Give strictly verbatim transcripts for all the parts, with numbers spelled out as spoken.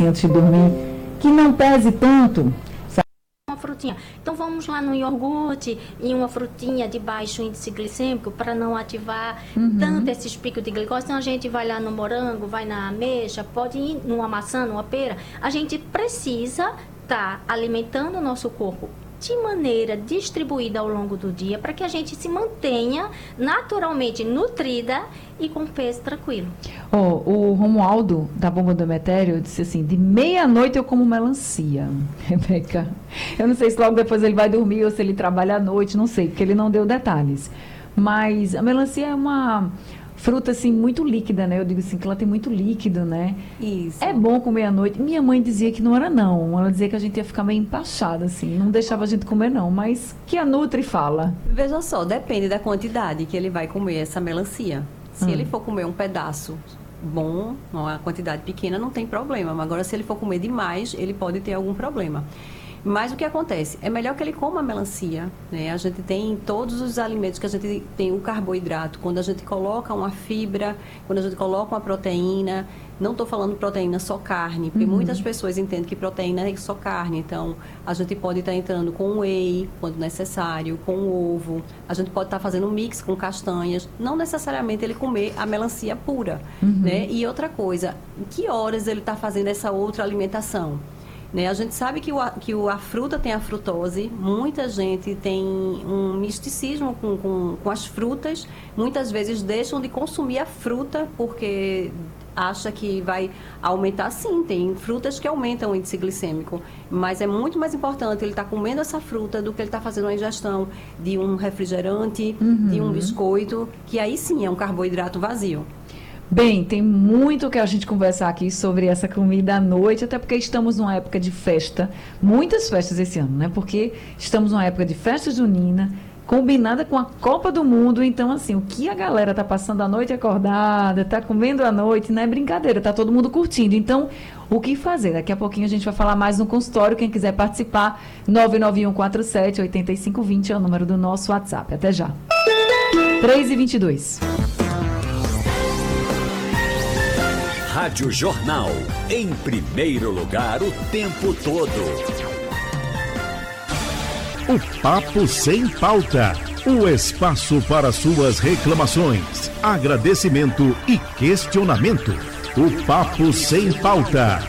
assim antes de dormir, que não pese tanto. Uma frutinha. Então vamos lá no iogurte e uma frutinha de baixo índice glicêmico para não ativar uhum. tanto esses picos de glicose. Então a gente vai lá no morango, vai na ameixa, pode ir numa maçã, numa pera. A gente precisa estar tá alimentando o nosso corpo de maneira distribuída ao longo do dia para que a gente se mantenha naturalmente nutrida e com peso tranquilo. Oh, o Romualdo, da Bomba do Emetério, disse assim, de meia-noite eu como melancia, Rebeca. Eu não sei se logo depois ele vai dormir ou se ele trabalha à noite, não sei, porque ele não deu detalhes. Mas a melancia é uma fruta, assim, muito líquida, né? Eu digo assim, que ela tem muito líquido, né? Isso. É bom comer à noite. Minha mãe dizia que não era não. Ela dizia que a gente ia ficar meio empachada, assim. Não deixava a gente comer, não. Mas que a Nutri fala. Veja só, depende da quantidade que ele vai comer essa melancia. Se hum. ele for comer um pedaço bom, uma quantidade pequena, não tem problema. Mas agora, se ele for comer demais, ele pode ter algum problema. Mas o que acontece? É melhor que ele coma a melancia, né? A gente tem todos os alimentos que a gente tem o carboidrato. Quando a gente coloca uma fibra, quando a gente coloca uma proteína, não estou falando proteína só carne, porque uhum. muitas pessoas entendem que proteína é só carne. Então, a gente pode estar entrando com whey, quando necessário, com ovo. A gente pode estar fazendo um mix com castanhas. Não necessariamente ele comer a melancia pura, uhum. né? E outra coisa, em que horas ele está fazendo essa outra alimentação? Né? A gente sabe que, o, que o, a fruta tem a frutose, muita gente tem um misticismo com, com, com as frutas, muitas vezes deixam de consumir a fruta porque acha que vai aumentar. Sim, tem frutas que aumentam o índice glicêmico, mas é muito mais importante ele estar tá comendo essa fruta do que ele estar tá fazendo uma ingestão de um refrigerante, uhum. de um biscoito, que aí sim é um carboidrato vazio. Bem, tem muito que a gente conversar aqui sobre essa comida à noite, até porque estamos numa época de festa, muitas festas esse ano, né? Porque estamos numa época de festa junina, combinada com a Copa do Mundo, então assim, o que a galera tá passando a noite acordada, tá comendo à noite, não é brincadeira, tá todo mundo curtindo. Então, o que fazer? Daqui a pouquinho a gente vai falar mais no consultório, quem quiser participar, nove nove um quatro sete oito cinco dois zero é o número do nosso WhatsApp. Até já. três e vinte e dois. Rádio Jornal, em primeiro lugar o tempo todo. O Papo Sem Pauta, o espaço para suas reclamações, agradecimento e questionamento. O Papo Sem Pauta.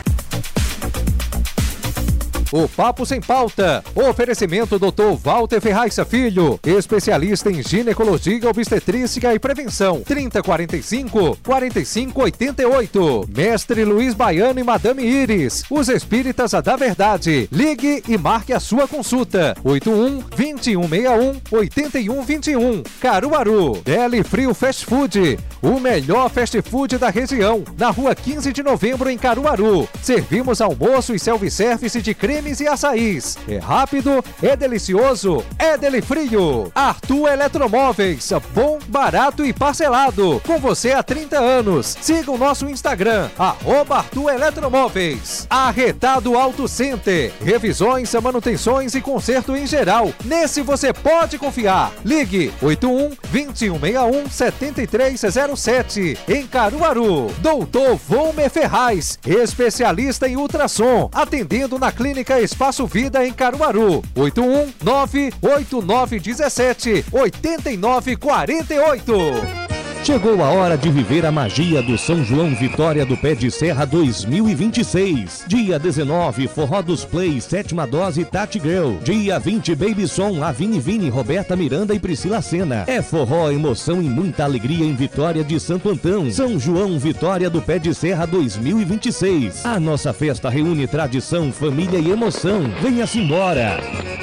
O Papo Sem Pauta. Oferecimento doutor Walter Ferraixa Filho, especialista em ginecologia, obstetrícia e prevenção. trinta quarenta e cinco, quarenta e cinco oitenta e oito. Mestre Luiz Baiano e Madame Iris, os espíritas da verdade. Ligue e marque a sua consulta. oito um, vinte e um sessenta e um, oitenta e um vinte e um. Caruaru. Deli Frio Fast Food, o melhor fast food da região. Na rua quinze de novembro, em Caruaru. Servimos almoço e self-service de creme e açaís. É rápido, é delicioso, é Deli Frio. Arthur Eletromóveis, bom, barato e parcelado. Com você há trinta anos. Siga o nosso Instagram, arroba Arthur Eletromóveis. Arretado Auto Center, revisões, manutenções e conserto em geral. Nesse você pode confiar. Ligue oito um, vinte e um sessenta e um, setenta e três zero sete. Em Caruaru. Doutor Volmer Ferraz, especialista em ultrassom, atendendo na clínica Espaço Vida em Caruaru. oito um nove oito nove um sete oito nove quatro oito. Chegou a hora de viver a magia do São João Vitória do Pé de Serra dois mil e vinte e seis. Dia dezenove, Forró dos Play, sétima dose Tati Girl. Dia vinte, Baby Som, Avini Vini, Roberta Miranda e Priscila Sena. É forró, emoção e muita alegria em Vitória de Santo Antão. São João Vitória do Pé de Serra dois mil e vinte e seis. A nossa festa reúne tradição, família e emoção. Venha-se embora.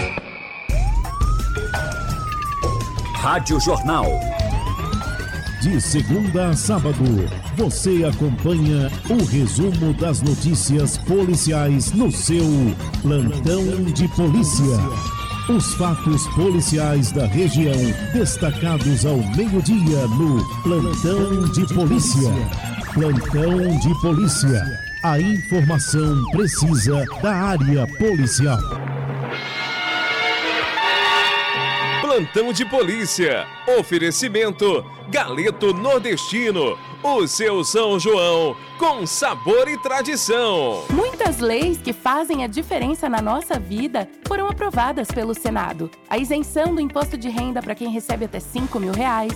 Rádio Jornal. De segunda a sábado, você acompanha o resumo das notícias policiais no seu Plantão de Polícia. Os fatos policiais da região, destacados ao meio-dia no Plantão de Polícia. Plantão de Polícia. A informação precisa da área policial. Plantão de Polícia. Oferecimento Galeto Nordestino. O seu São João com sabor e tradição. Muitas leis que fazem a diferença na nossa vida foram aprovadas pelo Senado. A isenção do imposto de renda para quem recebe até cinco mil reais,